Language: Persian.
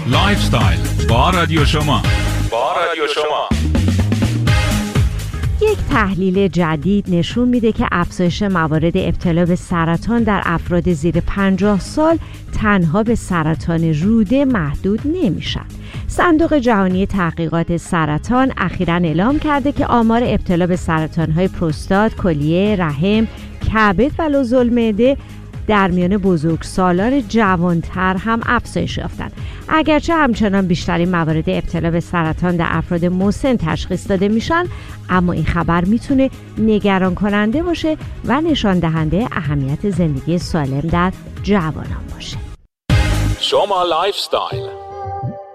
لایف استایل با رادیو شما. یک تحلیل جدید نشون میده که افزایش موارد ابتلا به سرطان در افراد زیر 50 سال تنها به سرطان روده محدود نمیشن. صندوق جهانی تحقیقات سرطان اخیراً اعلام کرده که آمار ابتلا به سرطان‌های پروستات، کلیه، رحم، کبد و لوزالمعده در میان بزرگسالان جوانتر هم افزایش یافتند. اگرچه همچنان بیشترین موارد ابتلا به سرطان در افراد مسن تشخیص داده میشن، اما این خبر میتونه نگران کننده باشه و نشان دهنده اهمیت زندگی سالم در جوانان باشه. شما لایف استایل.